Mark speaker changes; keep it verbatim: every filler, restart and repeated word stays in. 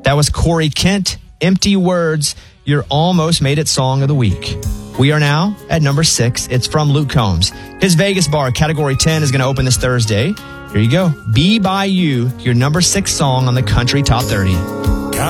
Speaker 1: That was Corey Kent, Empty Words. Your almost made it song of the week. We are now at number six. It's from Luke Combs. His Vegas bar, Category ten, is going to open this Thursday. Here you go. Be By You, your number six song on the Country Top thirty.